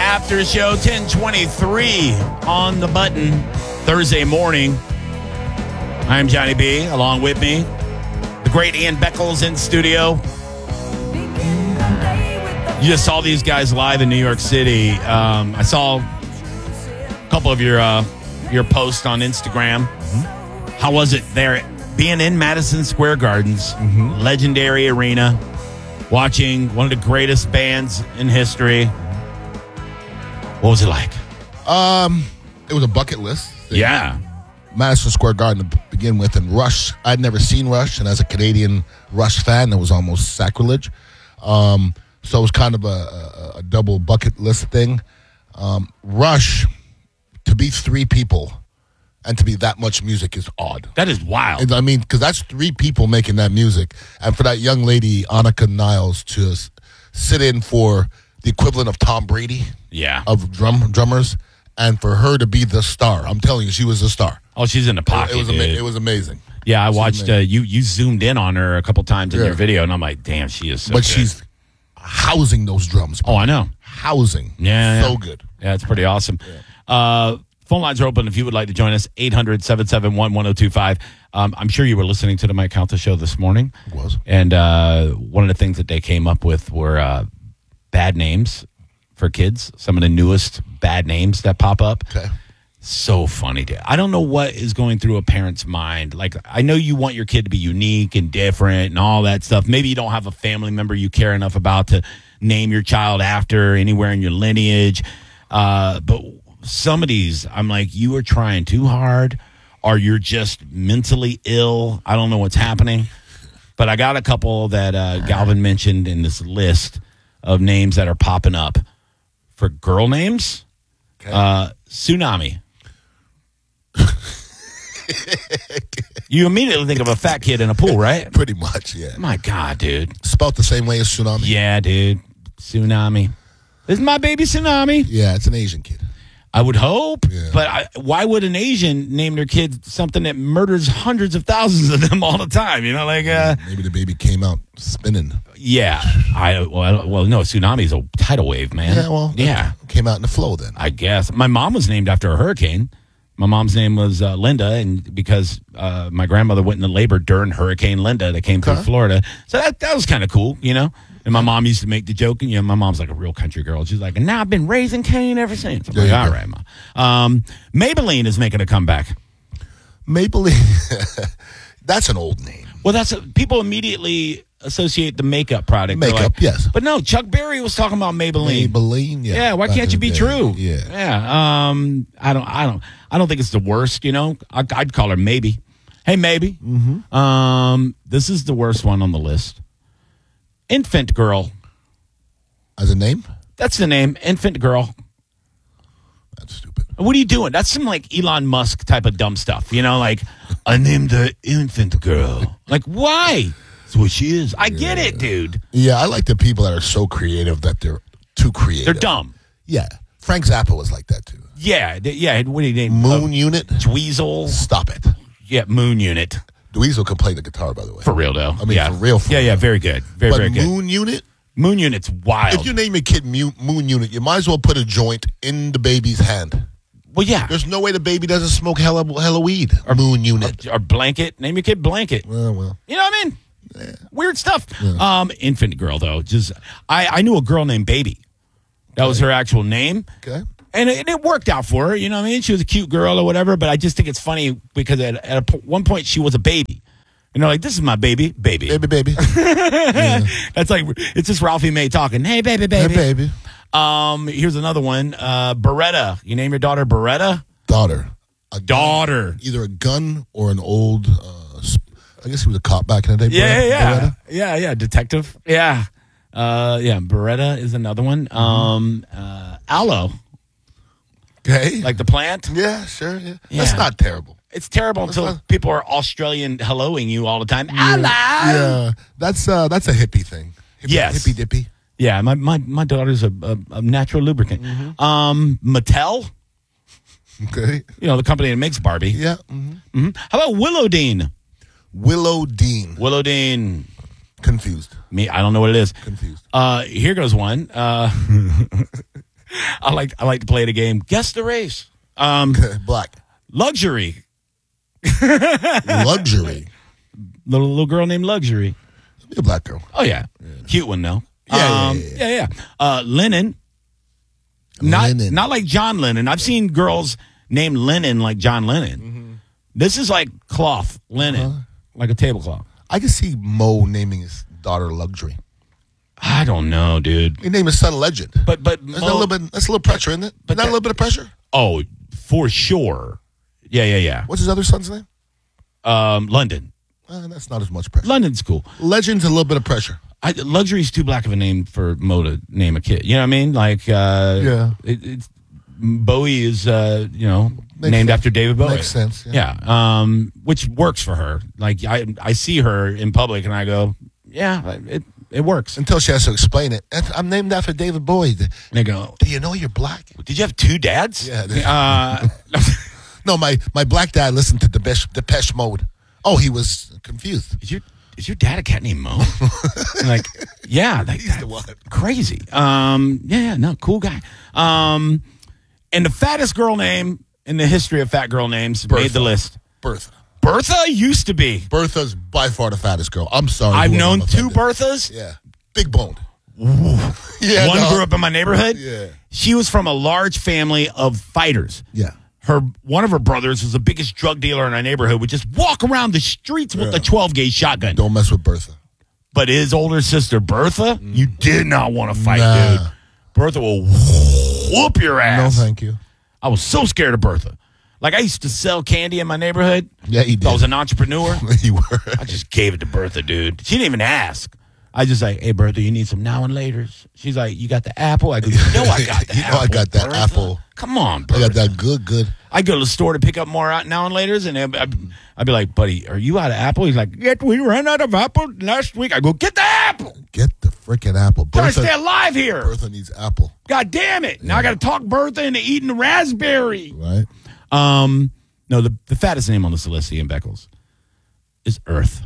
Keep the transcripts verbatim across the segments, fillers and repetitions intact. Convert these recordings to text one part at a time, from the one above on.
After Show, ten twenty-three on the button, Thursday morning. I'm Johnny B. Along with me, the great Ian Beckles in studio. You just saw these guys live in New York City. Um, I saw a couple of your uh, your posts on Instagram. Mm-hmm. How was it there, being in Madison Square Gardens, mm-hmm. legendary arena, watching one of the greatest bands in history? What was it like? Um, it was a bucket list thing. Yeah. Madison Square Garden to begin with, and Rush. I'd never seen Rush, and as a Canadian Rush fan, that was almost sacrilege. Um, so it was kind of a, a, a double bucket list thing. Um, Rush, to be three people and to be that much music is odd. That is wild. I mean, because that's three people making that music. And for that young lady, Annika Niles, to s- sit in for the equivalent of Tom Brady yeah. of drum drummers, and for her to be the star. I'm telling you, she was the star. Oh, she's in the pocket, It, it was, dude. ama- it was amazing. Yeah, I She's watched, uh, you you zoomed in on her a couple times in Yeah. your video, and I'm like, damn, she is so But good. she's housing those drums. Oh, I know. Housing. Yeah, So yeah. good. Yeah, it's pretty awesome. Uh, phone lines are open if you would like to join us, eight hundred, seven seven one, one oh two five. Um, I'm sure you were listening to the Mike Calta show this morning. It was. And uh, one of the things that they came up with were uh, bad names for kids, some of the newest bad names that pop up. Okay. So funny, dude. I don't know what is going through a parent's mind. Like, I know you want your kid to be unique and different and all that stuff. Maybe you don't have a family member you care enough about to name your child after anywhere in your lineage. Uh, but some of these, I'm like, you are trying too hard, or you're just mentally ill. I don't know what's happening. But I got a couple that uh, Galvin mentioned in this list of names that are popping up for girl names. Okay. Uh, Tsunami. You immediately think of a fat kid in a pool, right? Pretty much, yeah. My God, dude. Spelled the same way as Tsunami? Yeah, dude. Tsunami. This is my baby Tsunami. Yeah, it's an Asian kid. I would hope. Yeah. But I, why would an Asian name their kid something that murders hundreds of thousands of them all the time? You know, like, uh, Maybe the baby came out spinning. yeah. I well, I don't- well, no, tsunami's a tidal wave, man. Yeah, well, yeah. came out in the flow then. I guess. My mom was named after a hurricane. My mom's name was uh, Linda, and because uh, my grandmother went into labor during Hurricane Linda that came through Okay. Florida. So that that was kind of cool, you know? And my mom used to make the joke, and you know, my mom's like a real country girl. She's like, and now I've been raising Cane ever since. I'm There like, you all go. right, Ma. Um, Maybelline is making a comeback. Maybelline. That's an old name. Well, that's a, people immediately associate the makeup product. They're Makeup, like- yes. But no, Chuck Berry was talking about Maybelline. Maybelline, yeah. Yeah, why back can't in you the be day. true? Yeah. Yeah. Um, I don't I don't I don't think it's the worst, you know. I, I'd call her maybe. Hey, maybe. Mm-hmm. Um, this is the worst one on the list. Infant Girl. As a name? That's the name. Infant Girl. That's stupid. What are you doing? That's some like Elon Musk type of dumb stuff, you know, like I named the infant girl. Like, why? That's what she is. I get it, dude. Yeah, I like the people that are so creative that they're too creative. They're dumb. Yeah. Frank Zappa was like that too. Yeah, th- yeah. What do you name? Moon Unit? Dweezil. Stop it. Yeah, Moon Unit. Dweezil can play the guitar, by the way. For real, though. I mean, yeah. for real, for yeah, real. yeah. Very good. Very, but very good. Moon Unit? Moon Unit's wild. If you name your kid Mu- Moon Unit, you might as well put a joint in the baby's hand. well, yeah. There's no way the baby doesn't smoke hella, hella weed. Or Moon Unit. Or Blanket. Name your kid Blanket. Well, well. You know what I mean? Weird stuff. Um, infant girl, though. Just I, I knew a girl named Baby. That was her actual name. Okay. And it, it worked out for her. You know what I mean? She was a cute girl or whatever. But I just think it's funny because at, at a, po- one point she was a baby. You know, like, this is my baby. Baby. Baby, baby. That's like, it's just Ralphie May talking. Hey, baby, baby. Hey, baby. Um, here's another one. Uh, Beretta. You name your daughter Beretta? Daughter. A gun- Daughter. Either a gun or an old, uh, sp- I guess he was a cop back in the day. Yeah, Beretta- yeah, Beretta. yeah, yeah. Detective. Yeah, uh, yeah. Beretta is another one. Um, uh, aloe, Okay. like the plant. yeah, sure. Yeah. Yeah. That's not terrible. It's terrible until not- people are Australian helloing you all the time. Aloe. Yeah. That's uh, that's a hippie thing. Hippie, Yes. Hippie dippy. Yeah, my my my daughter's a, a, a natural lubricant. Um, Mattel, Okay. you know, the company that makes Barbie. Yeah. hmm hmm How about Willow Dean? Willow Dean. Willow Dean. Confused. Me, I don't know what it is. Confused. Uh, here goes one. Uh, I like I like to play the game. Guess the race. Um, Black. Luxury. Luxury. Little little girl named Luxury. Be a black girl. Oh yeah, yeah. Cute one though. Yeah, um, yeah, yeah, yeah, yeah. Uh, Lennon. Not Lennon. not like John Lennon. I've seen girls named Lennon like John Lennon. Mm-hmm. This is like cloth linen, Uh-huh. like a tablecloth. I can see Mo naming his daughter Luxury. I don't know, dude. He named his son Legend. But but That's Mo- a little bit. That's a little pressure, isn't it? but Not that- a little bit of pressure. oh, for sure. Yeah, yeah, yeah. What's his other son's name? Um, London. Uh, that's not as much pressure. London's cool. Legend's a little bit of pressure. I, Luxury's too black of a name for Mo to name a kid. You know what I mean? Like, uh, Yeah. it, it's Bowie is, uh, you know, Makes named sense. after David Bowie. Makes sense, yeah. Yeah. Um, which works for her. Like, I I see her in public and I go, yeah, it it works. And Until she has to explain it. And I'm named after David Bowie. they go, Do you know you're black? did you have two dads? Yeah, they- Uh, No, my, my black dad listened to Depeche, Depeche Mode. Oh, he was confused. is your is your dad a cat named Mo? I'm like, yeah, like, He's the one. crazy. Um, yeah, yeah, no, cool guy. Um, and the fattest girl name in the history of fat girl names Bertha. made the list. Bertha. Bertha used to be. Bertha's by far the fattest girl. I'm sorry. I've whoever known I'm two offended. Berthas. Yeah. Big boned. Yeah. One no. grew up in my neighborhood. Yeah. She was from a large family of fighters. Yeah. Her one of her brothers was the biggest drug dealer in our neighborhood. Would just walk around the streets with Yeah. a twelve gauge shotgun. Don't mess with Bertha. But his older sister Bertha, you did not want to fight, Nah. dude. Bertha will whoop your No, ass. thank you. I was so scared of Bertha. Like, I used to sell candy in my neighborhood. Yeah, you did. I was an entrepreneur. You were. I just gave it to Bertha, dude. She didn't even ask. I just like, hey, Bertha, you need some now and laters. She's like, you got the apple? I go, you know I got the You know apple. I got that Bertha. apple. Come on, I Bertha. got that good, good. I go to the store to pick up more out now and laters, and I'd, I'd, I'd be like, buddy, are you out of apple? He's like, yeah, we ran out of apple last week. I go, get the apple. Get the freaking apple. Trying to Bertha, stay alive here. Bertha needs apple, God damn it. Now I got to talk Bertha into eating the raspberry. right? Um, no, the, the fattest name on this list, Ian Beckles, is Earth.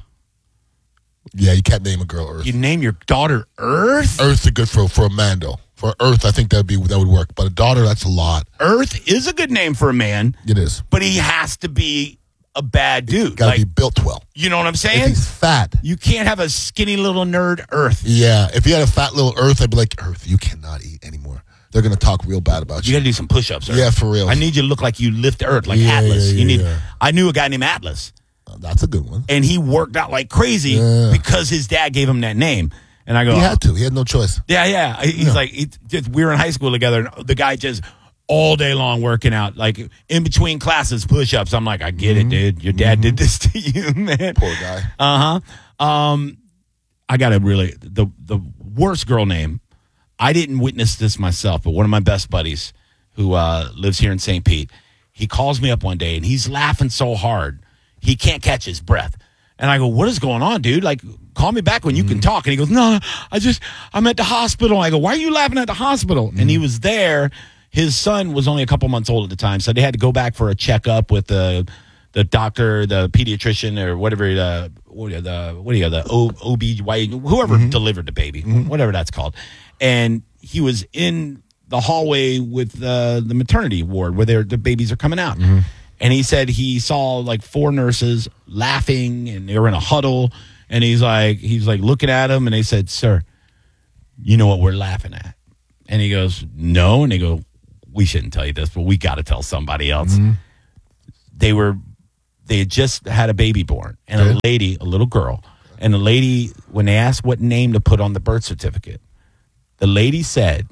Yeah, you can't name a girl Earth. You name your daughter Earth? Earth is good for for a Mando. For Earth, I think that'd be that would work. But a daughter, that's a lot. Earth is a good name for a man, It is. but he has to be a bad dude. Got to Like, be built well. you know what I'm If saying? he's fat, You can't have a skinny little nerd Earth. yeah. If you had a fat little Earth, I'd be like, Earth, you cannot eat anymore. They're gonna talk real bad about You you. got to do some push-ups. Earth. Yeah, for real. I need you to look like you lift Earth, like Yeah, Atlas. yeah, you need. yeah. I knew a guy named Atlas, That's a good one. and he worked out like crazy Yeah. because his dad gave him that name. And I go, He had to. He had no choice. yeah, yeah. He's Yeah. like, he just, we were in high school together, and the guy just all day long working out, like in between classes, push-ups. I'm like, I get it, dude. Your dad did this to you, man. Mm-hmm. Poor guy. Uh huh. Um, I got to really the the worst girl name. I didn't witness this myself, but one of my best buddies who uh, lives here in Saint Pete, he calls me up one day and he's laughing so hard he can't catch his breath. And I go, what is going on, dude? Like, call me back when you can talk. And he goes, no, I just, I'm at the hospital. I go, why are you laughing at the hospital? And he was there. His son was only a couple months old at the time, so they had to go back for a checkup with the the doctor, the pediatrician, or whatever the what are the what are you, the O, O B Y, whoever delivered the baby, whatever that's called. And he was in the hallway with uh, the maternity ward where they're, the babies are coming out. And he said he saw like four nurses laughing, and they were in a huddle. And he's like, he's like looking at him, and they said, "Sir, you know what we're laughing at?" And he goes, "No." And they go, "We shouldn't tell you this, but we got to tell somebody else." They were, they had just had a baby born, and a Okay. lady, a little girl, and the lady, when they asked what name to put on the birth certificate, the lady said,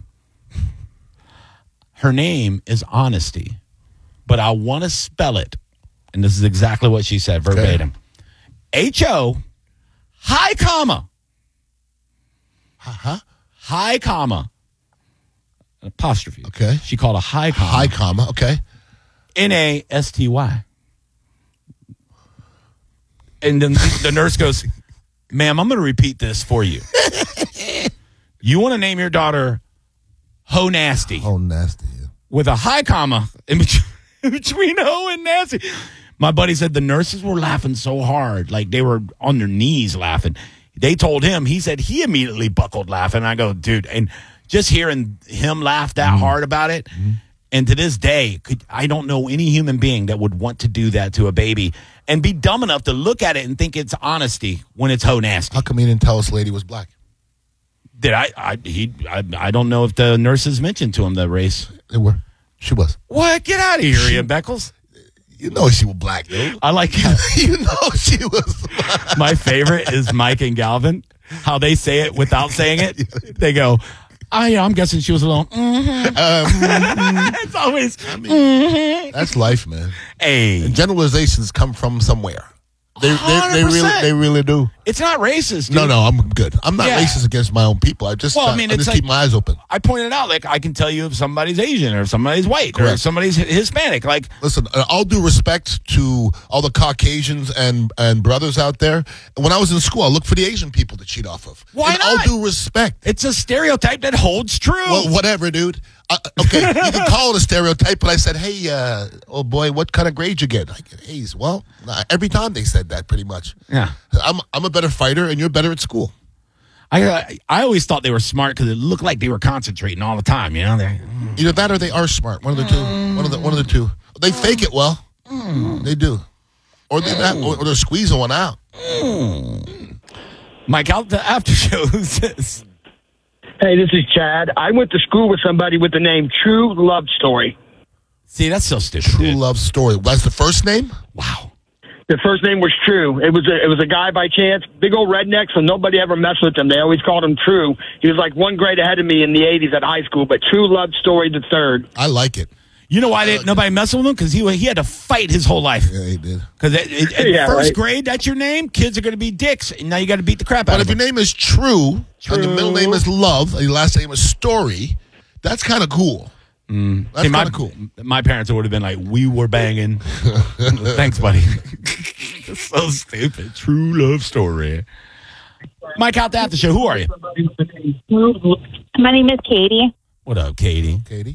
her name is Honesty, but I want to spell it. And this is exactly what she said verbatim. H O, high comma, Huh? high comma, an apostrophe. Okay. She called a high comma. High comma. Okay. N A S T Y. And then the nurse goes, "Ma'am, I'm going to repeat this for you. You want to name your daughter Ho Nasty Oh, nasty. Yeah. with a high comma in between, in between Ho and Nasty." My buddy said the nurses were laughing so hard, like they were on their knees laughing. They told him, he said he immediately buckled laughing. I go, dude, and just hearing him laugh that hard about it. And to this day, could, I don't know any human being that would want to do that to a baby and be dumb enough to look at it and think it's honesty when it's ho nasty. How come he didn't tell us lady was black? Did I? I he. I, I don't know if the nurses mentioned to him the race. They were. She was. What? Get out of here, Ian Beckles. You know she was black, dude. I like how You know she was black. my favorite is Mike and Galvin. How they say it without saying it. They go, "Oh yeah, I'm guessing she was a little." Mm-hmm. Um, It's always. I mean, Mm-hmm. that's life, man. Hey, And generalizations come from somewhere. They, they, they really, one hundred percent. they really do. it's not racist. Dude. No, no, I'm good. I'm not Yeah. racist against my own people. I just, Well, I uh, mean, I it's just like- keep my eyes open. I pointed out, like, I can tell you if somebody's Asian or if somebody's white or if Correct. somebody's Hispanic. Like, Listen, uh, all due respect to all the Caucasians and, and brothers out there. When I was in school, I looked for the Asian people to cheat off of. Why in not? all due respect. it's a stereotype that holds true. Well, whatever, dude. Uh, okay, you can call it a stereotype, but I said, hey, uh, oh boy, what kind of grade you get? I get A's. Well, uh, every time they said that, pretty much. yeah. I'm I'm a better fighter, and you're better at school. I, I I always thought they were smart because it looked like they were concentrating all the time. You know, they Either that or they are smart. One of the two. One of the one of the two. They fake it well. They do, or they that, or, or they're squeezing one out. Mike out the after show. Who's this? Hey, this is Chad. I went to school with somebody with the name True Love Story. See, that's so stupid. True dude. love story. That's the first name. Wow. The first name was True. It was a, it was a guy by chance, big old redneck, so nobody ever messed with him. They always called him True. He was like one grade ahead of me in the eighties at high school, but True Love Story the third. I like it. You know why didn't nobody mess with him? Because he he had to fight his whole life. Yeah, he did. Because in Yeah, first right. grade, that's your name. Kids are going to be dicks, and now you got to beat the crap out But of if your them. name is True, and your middle name is Love, and your last name is Story, that's kind of cool. That's See, my, kind of cool. my parents would have been like, "We were banging." Thanks, buddy. So stupid. True love story. Mike out the after show. Who are you? My name is Katie. What up, Katie? Katie.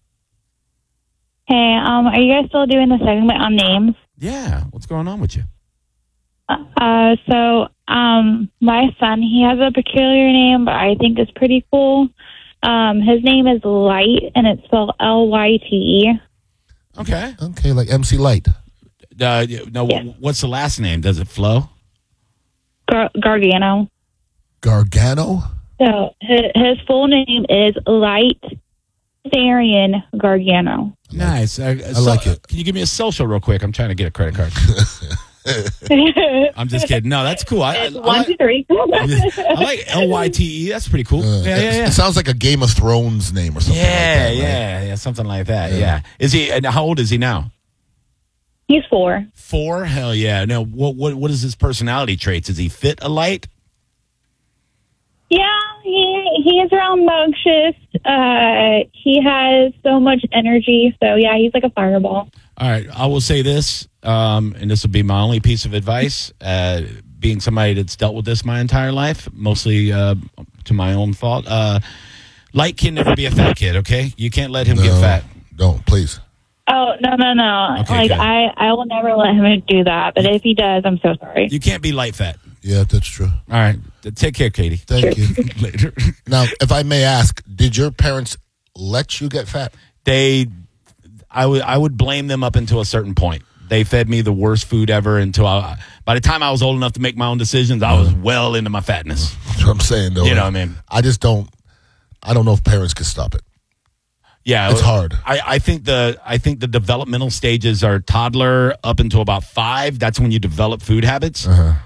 Hey, um, are you guys still doing the segment on names? Yeah. What's going on with you? Uh, so, um, my son, he has a peculiar name, but I think it's pretty cool. Um, his name is Light, and it's spelled L Y T E. Okay. Okay, like M C Light. Uh, no. Yeah. What's the last name? Does it flow? Gar- Gargano. Gargano. So, his, his full name is Light Therian Gargano. Nice. I, I like it. Can you give me a social real quick? I'm trying to get a credit card. I'm just kidding. No, that's cool. I, I, It's I, one, like, two, three. I like L Y T E. That's pretty cool. Uh, yeah, yeah, yeah. It sounds like a Game of Thrones name or something. Yeah, like that, right? yeah, yeah, something like that. Yeah. Is he? And how old is he now? He's four. Four? Hell yeah. No. What? What? What is his personality traits? Is he fit a light? Yeah, he he is rambunctious. Uh, he has so much energy. So yeah, he's like a fireball. All right. I will say this, um, and this will be my only piece of advice. Uh, being somebody that's dealt with this my entire life, mostly uh, to my own fault. Uh, light can never be a fat kid. Okay, you can't let him No, get fat. Don't, please. Oh no no no! Okay, like good. I I will never let him do that. But if he does, I'm so sorry. You can't be light fat. Yeah, that's true. All right. Take care, Katie. Thank you. Later. Now, if I may ask, did your parents let you get fat? They, I would, I would blame them up until a certain point. They fed me the worst food ever until I, by the time I was old enough to make my own decisions, I was well into my fatness. That's what I'm saying, though. You know what I mean? I just don't. I don't know if parents can stop it. Yeah, It's hard. I, I think the I think the developmental stages are toddler up until about five. That's when you develop food habits. Uh-huh.